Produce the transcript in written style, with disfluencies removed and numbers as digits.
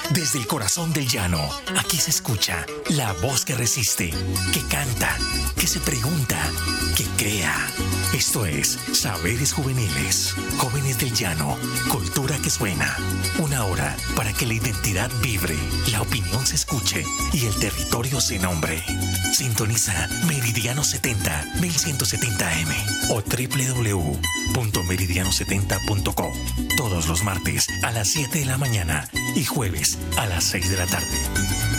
Desde el corazón del llano, aquí se escucha la voz que resiste, que canta, que se pregunta, que crea. Esto es Saberes Juveniles, Jóvenes del Llano, cultura que suena. Una hora para que la identidad vibre, la opinión se escuche y el territorio se nombre. Sintoniza Meridiano 70, 1170M o www.meridiano70.co. Todos los martes a las 7 de la mañana y jueves a las 6 de la tarde.